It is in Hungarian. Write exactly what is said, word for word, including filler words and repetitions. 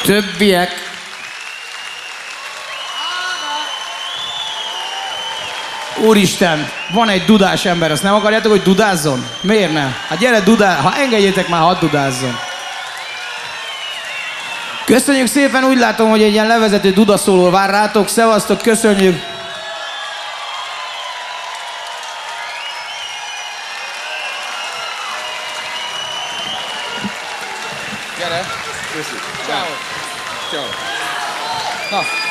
többiek... Úristen, van egy dudás ember, azt nem akarjátok, hogy dudázzon? Miért nem? Hát gyere, dudál, ha engedjétek már, hadd dudázzon. Köszönjük szépen, úgy látom, hogy egy ilyen levezető dudaszóló vár rátok. Szevasztok, köszönjük! Gyere! Köszönjük! Ciao! Ciao! Na!